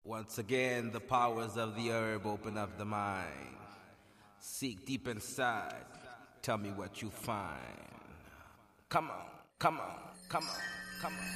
Once again, the powers of the herb open up the mind. Seek deep inside. Tell me what you find. Come on, come on, come on, come on.